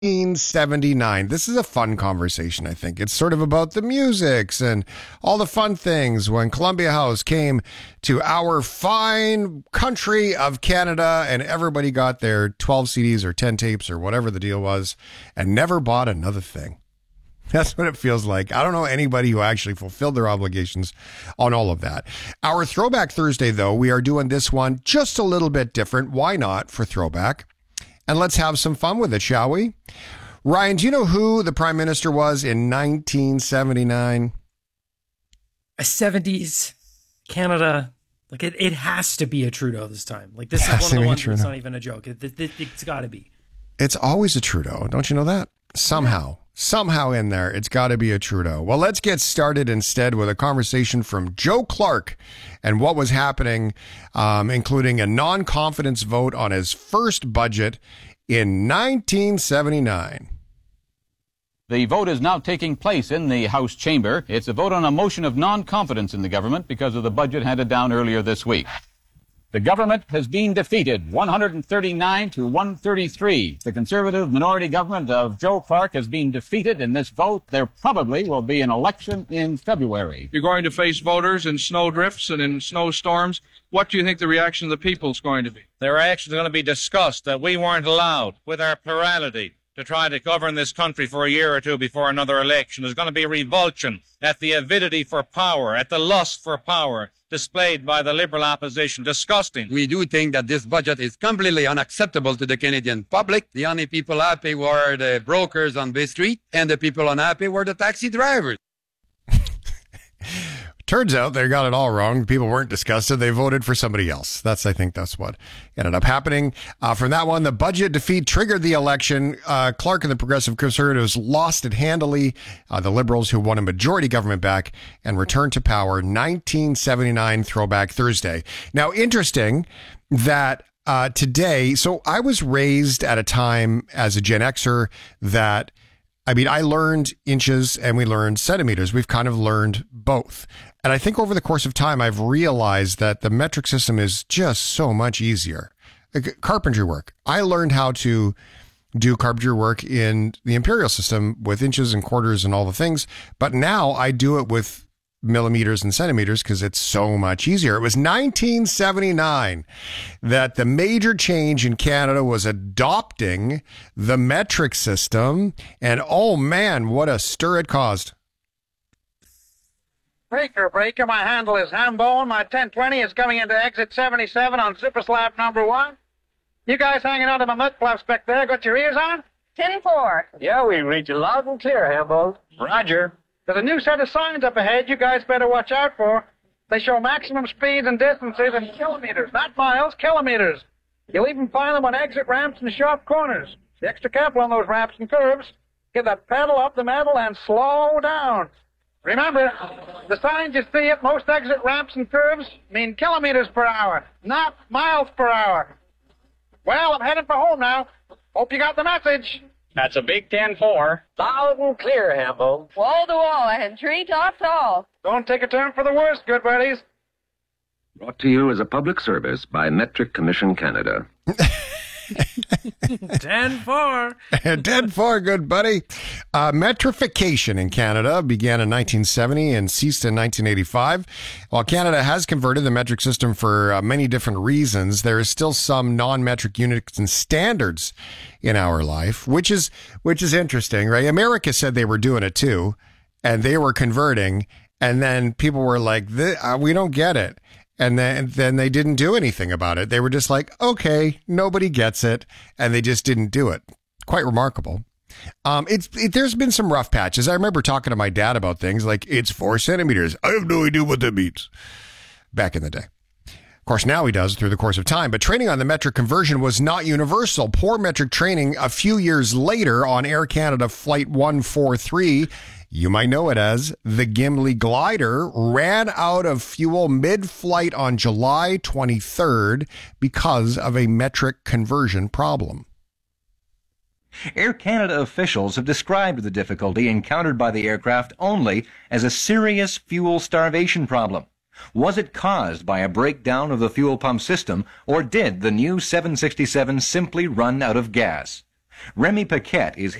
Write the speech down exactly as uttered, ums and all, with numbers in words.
nineteen seventy-nine. This is a fun conversation, I think. It's sort of about the musics and all the fun things when Columbia House came to our fine country of Canada and everybody got their twelve C Ds or ten tapes or whatever the deal was and never bought another thing. That's what it feels like. I don't know anybody who actually fulfilled their obligations on all of that. Our Throwback Thursday, though, we are doing this one just a little bit different. Why not for Throwback? And let's have some fun with it, shall we? Ryan, do you know who the Prime Minister was in nineteen seventy-nine? A seventies Canada. Like, it, it has to be a Trudeau this time. Like, this is one of the ones that's not even a joke. It, it, it, it's got to be. It's always a Trudeau. Don't you know that? Somehow. Somehow in there, it's got to be a Trudeau. Well, let's get started instead with a conversation from Joe Clark and what was happening, um, including a non-confidence vote on his first budget in nineteen seventy-nine. The vote is now taking place in the House chamber. It's a vote on a motion of non-confidence in the government because of the budget handed down earlier this week. The government has been defeated, one hundred thirty-nine to one thirty-three. The Conservative minority government of Joe Clark has been defeated in this vote. There probably will be an election in February. You're going to face voters in snowdrifts and in snowstorms. What do you think the reaction of the people is going to be? Their reaction is going to be disgust that we weren't allowed, with our plurality, to try to govern this country for a year or two before another election. There's going to be revulsion at the avidity for power, at the lust for power displayed by the Liberal opposition. Disgusting. We do think that this budget is completely unacceptable to the Canadian public. The only people happy were the brokers on Bay Street, and the people unhappy were the taxi drivers. Turns out they got it all wrong. People weren't disgusted. They voted for somebody else. That's, I think that's what ended up happening. Uh, from that one, the budget defeat triggered the election. Uh, Clark and the Progressive Conservatives lost it handily. Uh, the Liberals, who won a majority government back and returned to power, nineteen seventy-nine Throwback Thursday. Now, interesting that uh, today, so I was raised at a time as a Gen Xer that, I mean, I learned inches and we learned centimeters. We've kind of learned both. And I think over the course of time, I've realized that the metric system is just so much easier. Like carpentry work. I learned how to do carpentry work in the imperial system with inches and quarters and all the things. But now I do it with millimeters and centimeters because it's so much easier. It was nineteen seventy-nine that the major change in Canada was adopting the metric system. And oh man, what a stir it caused. Breaker, breaker, my handle is Hambone. My ten twenty is coming into exit seventy-seven on super slab number one. You guys hanging out of my mud flaps back there, got your ears on? ten four. Yeah, we read you loud and clear, Hambone. Roger. There's a new set of signs up ahead you guys better watch out for. They show maximum speeds and distances in kilometers, not miles, kilometers. You'll even find them on exit ramps and sharp corners. Be extra careful on those ramps and curves. Get that pedal up the metal and slow down. Remember, the signs you see at most exit ramps and curves mean kilometers per hour, not miles per hour. Well, I'm heading for home now. Hope you got the message. That's a big ten four. Loud and clear, Hambo. Wall to wall and treetop tall. Don't take a turn for the worse, good buddies. Brought to you as a public service by Metric Commission Canada. ten four. ten four, good buddy. Uh, metrification in Canada began in nineteen seventy and ceased in nineteen eighty-five. While Canada has converted the metric system for uh, many different reasons, there is still some non-metric units and standards in our life, which is which is interesting, right? America said they were doing it too, and they were converting, and then people were like, uh, we don't get it. And then, then they didn't do anything about it. They were just like, okay, nobody gets it. And they just didn't do it. Quite remarkable. Um, it's it, there's been some rough patches. I remember talking to my dad about things like it's four centimeters. I have no idea what that means. Back in the day. Of course, now he does through the course of time. But training on the metric conversion was not universal. Poor metric training a few years later on Air Canada Flight one forty-three, you might know it as the Gimli glider, ran out of fuel mid-flight on July twenty-third because of a metric conversion problem. Air Canada officials have described the difficulty encountered by the aircraft only as a serious fuel starvation problem. Was it caused by a breakdown of the fuel pump system, or did the new seven sixty-seven simply run out of gas? Remy Paquette is